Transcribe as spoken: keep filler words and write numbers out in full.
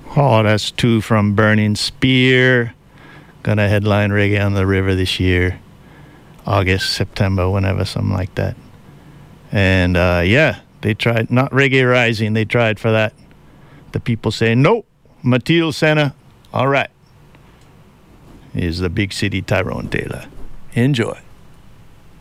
Oh, that's two from Burning Spear. Gonna headline Reggae on the River this year. August, September, whenever, something like that. And uh, yeah, they tried, not Reggae Rising, they tried for that. The people saying, nope, Matilde Senna, all right. Here's the Big City Tyrone Taylor. Enjoy.